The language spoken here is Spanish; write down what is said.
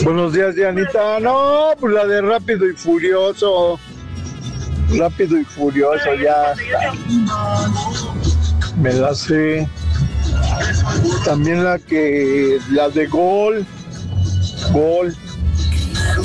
Buenos días, Dianita. No, pues la de Rápido y Furioso. Rápido y Furioso, ya está. Me la sé. También la de Gol. Gol.